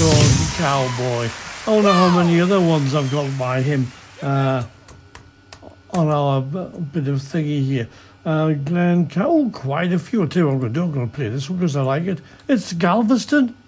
Gordon Cowboy. I don't know how many other ones I've got by him on our bit of thingy here. Glenn Cowell, quite a few too. I'm going to play this one because I like it. It's Galveston.